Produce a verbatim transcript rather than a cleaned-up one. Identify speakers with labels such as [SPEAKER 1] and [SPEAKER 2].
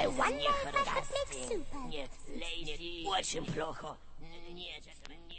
[SPEAKER 1] one more if I could make soup of. Нет, Лейси, очень плохо. Нет,